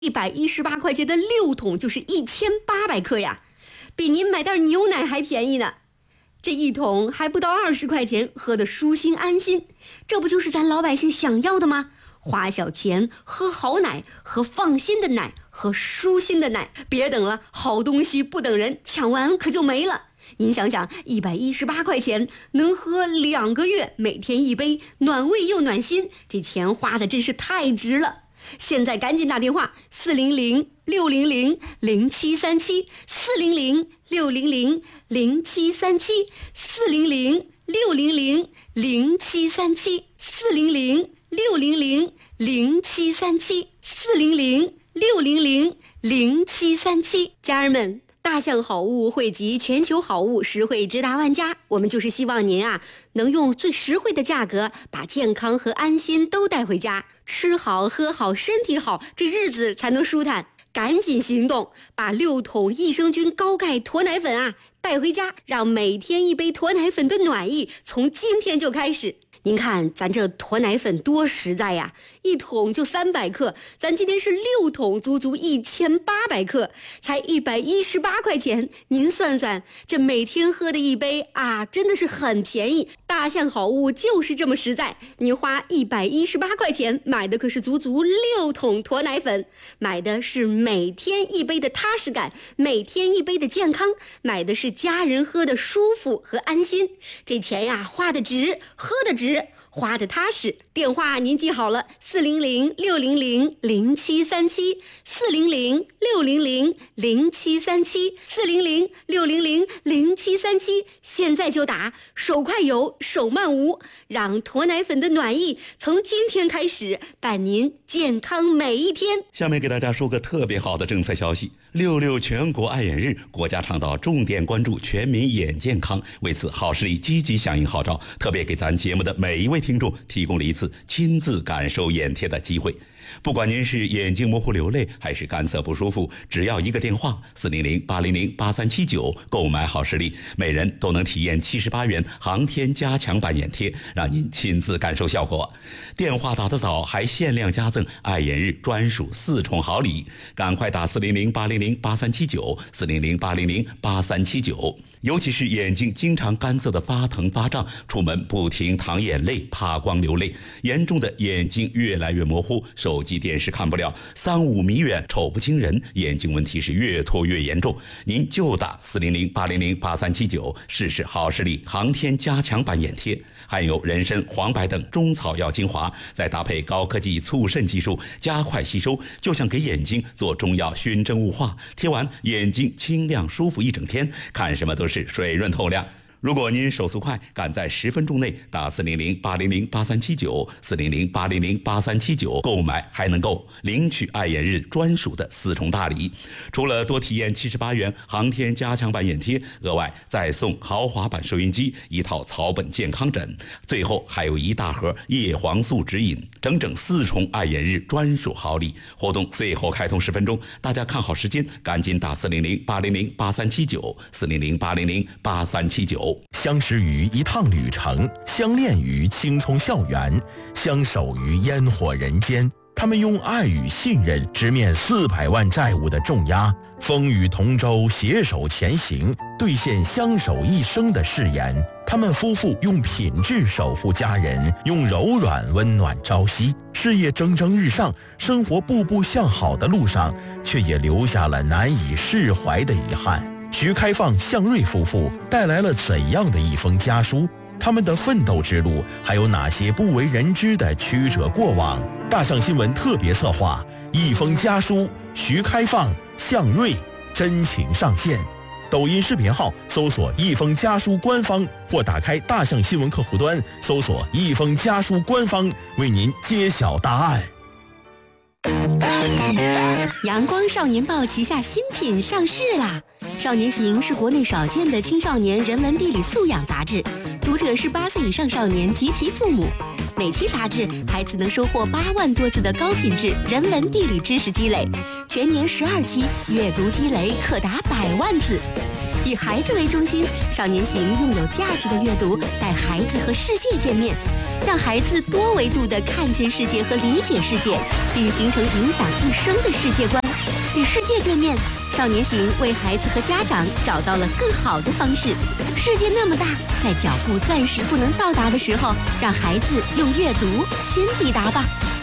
118块钱的6桶就是1800克呀，比您买袋牛奶还便宜呢。这一桶还不到20块钱，喝得舒心安心，这不就是咱老百姓想要的吗？花小钱喝好奶，喝放心的奶，喝舒心的奶。别等了，好东西不等人，抢完可就没了。您想想，118块钱能喝2个月，每天一杯，暖胃又暖心，这钱花的真是太值了。现在赶紧打电话400-600-0737，400-600-0737，400-600-0737，400-600-0737。家人们，大象好物汇集全球好物，实惠直达万家。我们就是希望您能用最实惠的价格把健康和安心都带回家，吃好喝好身体好，这日子才能舒坦。赶紧行动，把6桶益生菌高钙驼奶粉带回家，让每天一杯驼奶粉的暖意从今天就开始。您看咱这驼奶粉多实在呀，一桶就300克，咱今天是6桶，足足1800克，才118块钱。您算算，这每天喝的一杯真的是很便宜。大象好物就是这么实在，你花118块钱买的可是足足6桶驼奶粉，买的是每天一杯的踏实感，每天一杯的健康，买的是家人喝的舒服和安心。这钱花的值，喝的值，花的踏实。电话您记好了，400-600-0737，400-600-0737，400-600-0737，现在就打，手快有，手慢无，让驼奶粉的暖意从今天开始伴您健康每一天。 下面给大家说个特别好的政策消息，66全国爱眼日，国家倡导重点关注全民眼健康，为此好视力积极响应号召，特别给咱节目的每一位听众提供了一次亲自感受眼贴的机会。不管您是眼睛模糊流泪还是干涩不舒服，只要一个电话400-800-8379购买好视力，每人都能体验78元航天加强版眼贴，让您亲自感受效果。电话打得早，还限量加赠爱眼日专属4重好礼，赶快打400-800-8379，400-800-8379。尤其是眼睛经常干涩的发疼发胀，出门不停淌眼泪，怕光流泪，严重的眼睛越来越模糊，手机电视看不了，3-5米远瞅不清人，眼睛问题是越拖越严重，您就打400-800-8379试试好视力航天加强版眼贴，含有人参、黄柏等中草药精华，再搭配高科技促渗技术，加快吸收，就像给眼睛做中药熏蒸雾化，贴完眼睛清亮舒服一整天，看什么都是水润透亮。如果您手速快，赶在10分钟内打400-800-8379，400-800-8379购买，还能够领取爱眼日专属的4重大礼。除了多体验78元航天加强版眼贴，额外再送豪华版收音机、一套草本健康枕，最后还有一大盒叶黄素指引，整整4重爱眼日专属好礼。活动最后开通10分钟，大家看好时间，赶紧打400-800-8379，400-800-8379。 相识于一趟旅程，相恋于青葱校园，相守于烟火人间。他们用爱与信任直面400万债务的重压，风雨同舟，携手前行，兑现相守一生的誓言。他们夫妇用品质守护家人，用柔软温暖朝夕。事业蒸蒸日上，生活步步向好的路上，却也留下了难以释怀的遗憾。徐开放、向瑞夫妇带来了怎样的一封家书？他们的奋斗之路还有哪些不为人知的曲折过往？大象新闻特别策划一封家书，徐开放、向瑞真情上线。抖音视频号搜索一封家书官方，或打开大象新闻客户端搜索一封家书官方，为您揭晓答案。 阳光少年报旗下新品上市啦！少年行是国内少见的青少年人文地理素养杂志，读者是8岁以上少年及其父母。每期杂志，孩子能收获8万多字的高品质人文地理知识积累，全年12期，阅读积累可达100万字。以孩子为中心，少年行用有价值的阅读带孩子和世界见面。 让孩子多维度地看见世界和理解世界，并形成影响一生的世界观。与世界见面，少年行为孩子和家长找到了更好的方式。世界那么大，在脚步暂时不能到达的时候，让孩子用阅读先抵达吧。